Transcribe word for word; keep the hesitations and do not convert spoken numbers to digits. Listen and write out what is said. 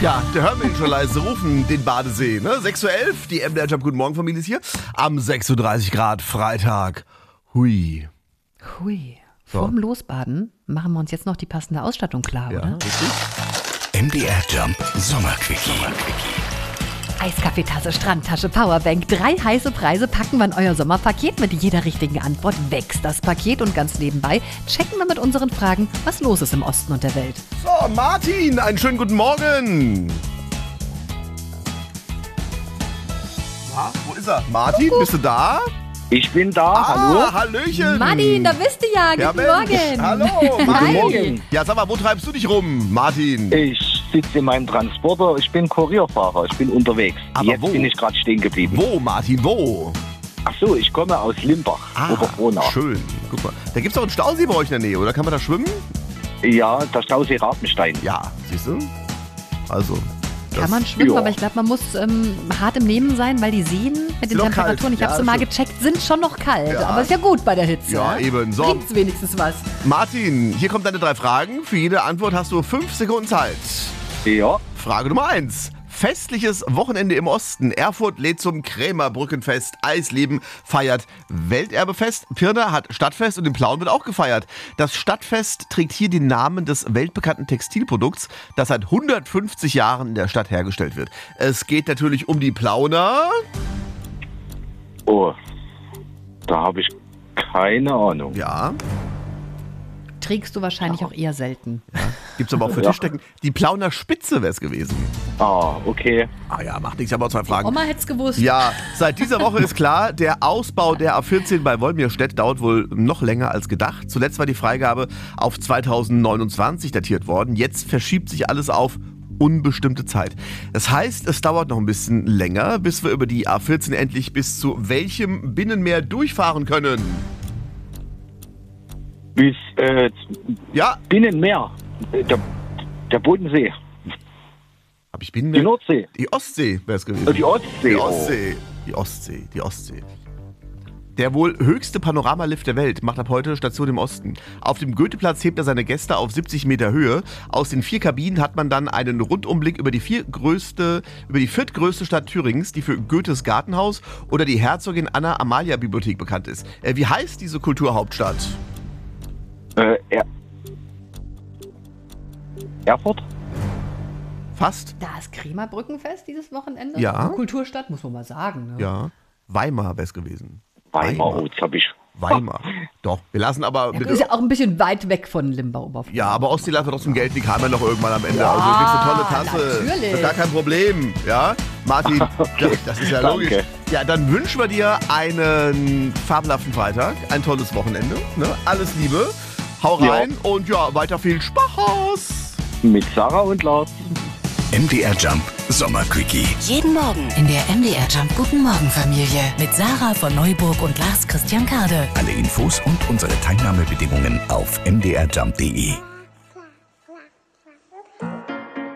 Ja, da hören wir ihn schon leise rufen, den Badesee. Ne? sechs Uhr elf, die M D R Jump Guten Morgen Familie ist hier. Am sechsunddreißig Grad, Freitag. Hui. Hui. So. Vorm Losbaden machen wir uns jetzt noch die passende Ausstattung klar, Ja, oder? richtig? M D R Jump Sommerquickie. Eiskaffeetasse, Strandtasche, Powerbank. Drei heiße Preise packen wir in euer Sommerpaket. Mit jeder richtigen Antwort wächst das Paket. Und ganz nebenbei checken wir mit unseren Fragen, was los ist im Osten und der Welt. So, Martin, einen schönen guten Morgen. Na, wo ist er? Martin, bist du da? Ich bin da, Ah, hallo. Hallöchen. Martin, da bist du ja. Ja, Guten Mensch. Morgen. Hallo, Martin. Hi. Morgen. Ja, sag mal, wo treibst du dich rum, Martin? Ich sitze in meinem Transporter, ich bin Kurierfahrer, ich bin unterwegs. Aber Jetzt wo? bin ich gerade stehen geblieben. Wo, Martin, wo? Ach so, ich komme aus Limbach, Oberfrohnau. schön. Guck mal, da gibt's doch einen Stausee bei euch in der Nähe, oder? Kann man da schwimmen? Ja, der Stausee Rabenstein. Ja, siehst du? Also. Kann man schwimmen, ja. aber ich glaube, man muss ähm, hart im Nehmen sein, weil die Seen mit den Sind noch Temperaturen, kalt. ich habe Ja, sie mal stimmt. gecheckt, sind schon noch kalt. Ja. Aber ist ja gut bei der Hitze. Ja, eben. So. Bringt's wenigstens was. Martin, hier kommen deine drei Fragen. Für jede Antwort hast du fünf Sekunden Zeit. Ja, Frage Nummer eins. Festliches Wochenende im Osten. Erfurt lädt zum Krämerbrückenfest. Eisleben feiert Welterbefest. Pirna hat Stadtfest und in Plauen wird auch gefeiert. Das Stadtfest trägt hier den Namen des weltbekannten Textilprodukts, das seit hundertfünfzig Jahren in der Stadt hergestellt wird. Es geht natürlich um die Plauner. oh, da habe ich keine Ahnung. Ja, Trägst du wahrscheinlich auch eher selten. gibt's aber auch für Ja. Tischdecken. Die Plauner Spitze wäre es gewesen. Ah, okay. Ah ja, macht nichts, ich habe auch zwei Fragen. Oma hätt's gewusst. Ja, seit dieser Woche ist klar, der Ausbau der A vierzehn bei Wolmirstedt dauert wohl noch länger als gedacht. Zuletzt war die Freigabe auf zweitausendneunundzwanzig datiert worden. Jetzt verschiebt sich alles auf unbestimmte Zeit. Das heißt, es dauert noch ein bisschen länger, bis wir über die A vierzehn endlich bis zu welchem Binnenmeer durchfahren können. Bis äh, Ja, Binnenmeer, äh, der, der Bodensee, hab ich die Binnenmeer? Nordsee, Die Ostsee wäre es gewesen. äh, die Ostsee. Die oh. Ostsee, die Ostsee, die Ostsee. Der wohl höchste Panoramalift der Welt macht ab heute Station im Osten. Auf dem Goetheplatz hebt er seine Gäste auf siebzig Meter Höhe. Aus den vier Kabinen hat man dann einen Rundumblick über die viertgrößte, über die viertgrößte Stadt Thürings, die für Goethes Gartenhaus oder die Herzogin Anna Amalia Bibliothek bekannt ist. Äh, wie heißt diese Kulturhauptstadt? Äh, er Erfurt? Fast? Da ist Krämerbrückenfest dieses Wochenende. Ja. Kulturstadt, muss man mal sagen. Ne? Ja. Weimar wäre es gewesen. Weimar, oh, jetzt habe ich. Weimar. Doch, wir lassen aber... Ja, mit- ist ja auch ein bisschen weit weg von Limbau. Oberfrohnau. Ja, aber Ostsee lassen wir trotzdem Geld, die kam ja noch irgendwann am Ende. Also du kriegst eine tolle Tasse. natürlich. Das ist gar kein Problem. Ja, Martin, ja, das ist ja Danke. logisch. Ja, dann wünschen wir dir einen fabelhaften Freitag, ein tolles Wochenende. Ne? Alles Liebe, hau Ja. rein und ja, weiter viel Spaß. Mit Sarah und Lars. M D R Jump Sommerquickie. Jeden Morgen in der M D R Jump Guten Morgen Familie mit Sarah von Neuburg und Lars Christian Kade. Alle Infos und unsere Teilnahmebedingungen auf m d r jump punkt d e.